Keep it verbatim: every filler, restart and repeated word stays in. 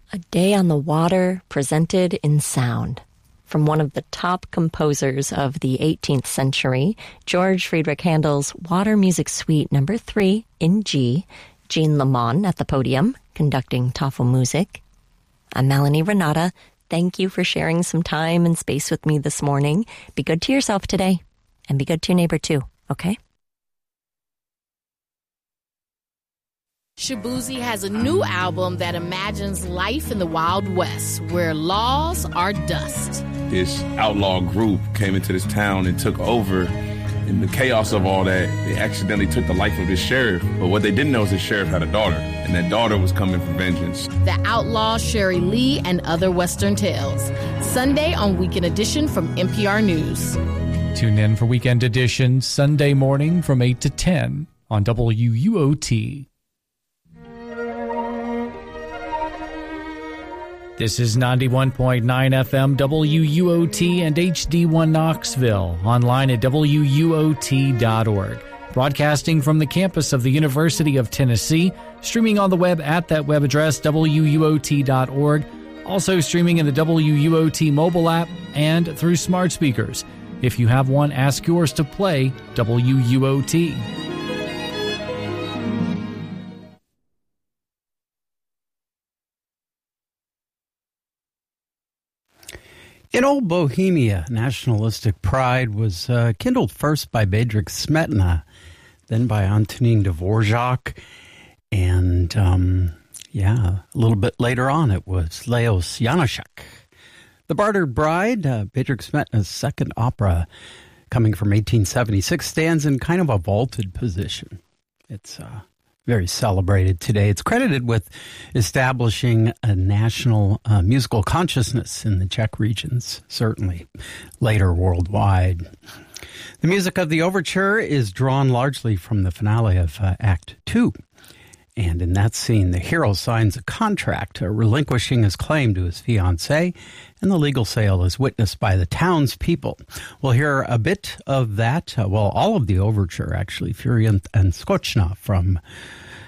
A Day on the Water presented in sound. From one of the top composers of the eighteenth century, George Friedrich Handel's Water Music Suite number three in G, Jean Lamont at the podium, conducting Tafelmusik. I'm Melanie Renata. Thank you for sharing some time and space with me this morning. Be good to yourself today, and be good to your neighbor too, okay? Shaboozey has a new album that imagines life in the Wild West, where laws are dust. This outlaw group came into this town and took over. In the chaos of all that, they accidentally took the life of this sheriff. But what they didn't know is the sheriff had a daughter, and that daughter was coming for vengeance. The Outlaw, Sherry Lee, and Other Western Tales. Sunday on Weekend Edition from N P R News. Tune in for Weekend Edition Sunday morning from eight to ten on W U O T. This is ninety-one point nine F M W U O T and H D one Knoxville, online at W U O T dot org. Broadcasting from the campus of the University of Tennessee, streaming on the web at that web address, W U O T dot org, also streaming in the W U O T mobile app and through smart speakers. If you have one, ask yours to play W U O T. In old Bohemia, nationalistic pride was uh, kindled first by Bedřich Smetana, then by Antonín Dvořák, and, um, yeah, a little bit later on it was Leos Janáček. The Bartered Bride, uh, Bedřich Smetana's second opera, coming from eighteen seventy-six, stands in kind of a vaulted position. It's uh, very celebrated today. It's credited with establishing a national uh, musical consciousness in the Czech regions, certainly later worldwide. The music of the overture is drawn largely from the finale of uh, Act Two. And in that scene, the hero signs a contract uh, relinquishing his claim to his fiancée, and the legal sale is witnessed by the townspeople. We'll hear a bit of that, uh, well, all of the overture, actually, Furie and Skočná from